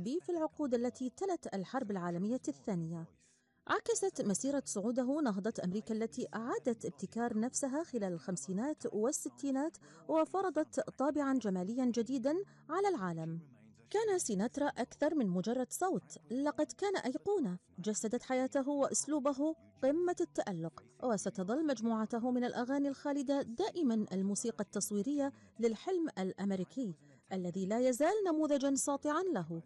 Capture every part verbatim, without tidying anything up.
الذهبي في العقود التي تلت الحرب العالمية الثانية. عكست مسيرة صعوده نهضة أمريكا التي أعادت ابتكار نفسها خلال الخمسينات والستينات وفرضت طابعاً جمالياً جديداً على العالم. كان سيناترا أكثر من مجرد صوت، لقد كان أيقونة جسدت حياته وأسلوبه قمة التألق، وستظل مجموعته من الأغاني الخالدة دائماً الموسيقى التصويرية للحلم الأمريكي الذي لا يزال نموذجاً ساطعاً له.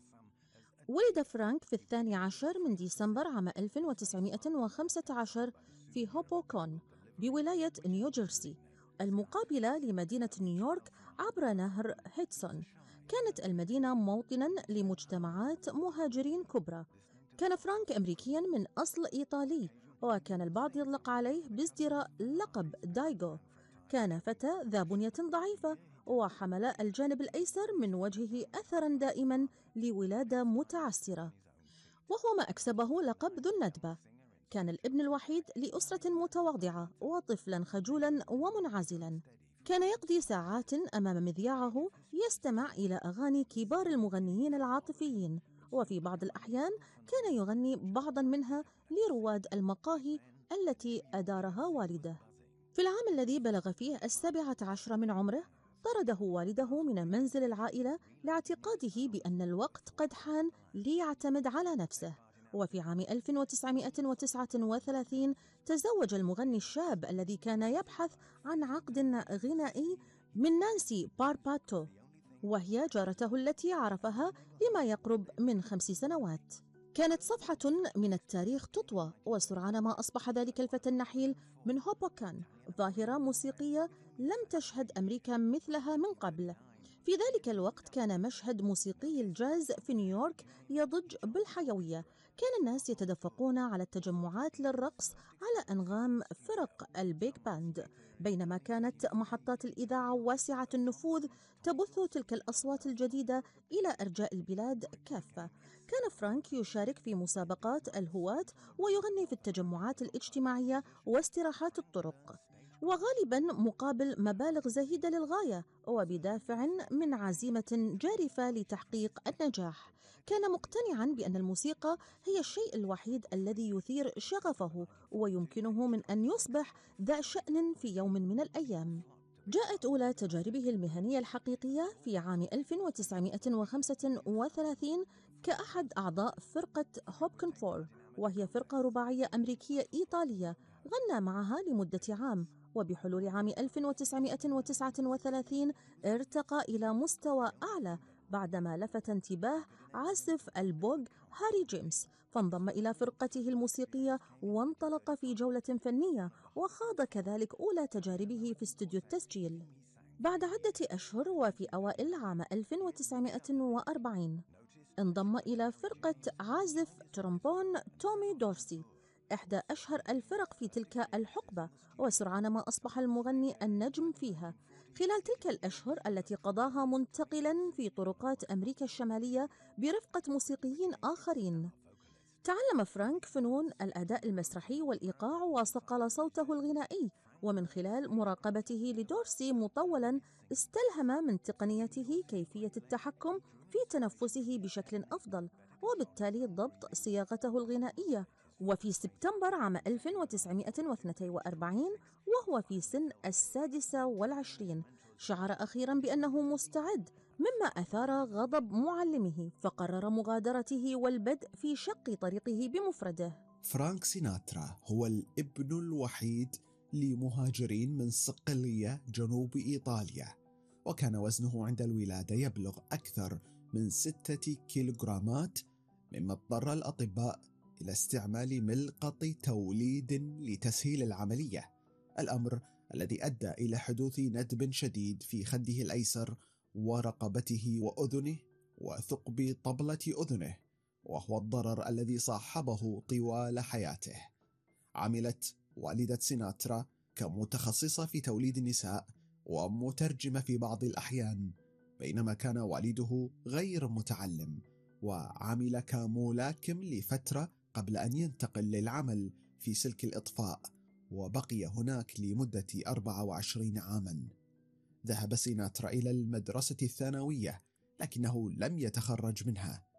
ولد فرانك في الثاني عشر من ديسمبر عام ألف وتسعمائة وخمسة عشر في هوبوكون بولاية نيوجيرسي المقابلة لمدينة نيويورك عبر نهر هيدسون. كانت المدينة موطناً لمجتمعات مهاجرين كبرى. كان فرانك أمريكياً من أصل إيطالي، وكان البعض يطلق عليه بازدراء لقب دايغو. كان فتى ذا بنية ضعيفة، وحمل الجانب الأيسر من وجهه أثراً دائماً لولادة متعسرة، وهو ما أكسبه لقب ذو الندبة. كان الابن الوحيد لأسرة متواضعة وطفلاً خجولاً ومنعزلاً. كان يقضي ساعات أمام مذياعه يستمع إلى أغاني كبار المغنيين العاطفيين، وفي بعض الأحيان كان يغني بعضاً منها لرواد المقاهي التي أدارها والده. في العام الذي بلغ فيه السابعة عشر من عمره طرده والده من منزل العائلة لاعتقاده بأن الوقت قد حان ليعتمد على نفسه. وفي عام ألف وتسعمائة وتسعة وثلاثين تزوج المغني الشاب الذي كان يبحث عن عقد غنائي من نانسي بارباتو، وهي جارته التي عرفها لما يقرب من خمس سنوات. كانت صفحة من التاريخ تطوى، وسرعان ما أصبح ذلك الفتى النحيل من هوبوكان ظاهرة موسيقية لم تشهد أمريكا مثلها من قبل. في ذلك الوقت كان مشهد موسيقي الجاز في نيويورك يضج بالحيوية. كان الناس يتدفقون على التجمعات للرقص على أنغام فرق البيج باند، بينما كانت محطات الإذاعة واسعة النفوذ تبث تلك الأصوات الجديدة إلى أرجاء البلاد كافة. كان فرانك يشارك في مسابقات الهواة ويغني في التجمعات الاجتماعية واستراحات الطرق، وغالبا مقابل مبالغ زهيدة للغاية وبدافع من عزيمة جارفة لتحقيق النجاح. كان مقتنعا بأن الموسيقى هي الشيء الوحيد الذي يثير شغفه ويمكنه من أن يصبح ذا شأن في يوم من الأيام. جاءت أولى تجاربه المهنية الحقيقية في عام ألف وتسعمائة وخمسة وثلاثين كأحد أعضاء فرقة هوبكن فور، وهي فرقة رباعية أمريكية إيطالية غنى معها لمدة عام. وبحلول عام ألف وتسعمائة وتسعة وثلاثين ارتقى إلى مستوى أعلى بعدما لفت انتباه عازف البوغ هاري جيمس، فانضم إلى فرقته الموسيقية وانطلق في جولة فنية، وخاض كذلك أولى تجاربه في استوديو التسجيل. بعد عدة أشهر وفي أوائل عام ألف وتسعمائة وأربعين انضم إلى فرقة عازف ترومبون تومي دورسي، إحدى أشهر الفرق في تلك الحقبة، وسرعان ما أصبح المغني النجم فيها. خلال تلك الأشهر التي قضاها منتقلا في طرقات أمريكا الشمالية برفقة موسيقيين آخرين، تعلم فرانك فنون الأداء المسرحي والإيقاع وصقل صوته الغنائي، ومن خلال مراقبته لدورسي مطولا استلهم من تقنيته كيفية التحكم في تنفسه بشكل أفضل، وبالتالي ضبط صياغته الغنائية. وفي سبتمبر عام ألف وتسعمائة واثنين وأربعين وهو في سن السادسة والعشرين شعر أخيرا بأنه مستعد، مما أثار غضب معلمه، فقرر مغادرته والبدء في شق طريقه بمفرده. فرانك سيناترا هو الابن الوحيد لمهاجرين من صقلية جنوب إيطاليا، وكان وزنه عند الولادة يبلغ أكثر من ستة كيلوغرامات، مما اضطر الأطباء إلى استعمال ملقط توليد لتسهيل العملية، الأمر الذي أدى إلى حدوث ندب شديد في خده الأيسر ورقبته وأذنه وثقب طبلة أذنه، وهو الضرر الذي صاحبه طوال حياته. عملت والدة سيناترا كمتخصصة في توليد النساء ومترجمة في بعض الأحيان، بينما كان والده غير متعلم، وعمل كملاكم لفترة قبل أن ينتقل للعمل في سلك الإطفاء، وبقي هناك لمدة أربع وعشرين عاما. ذهب سيناترا إلى المدرسة الثانوية لكنه لم يتخرج منها،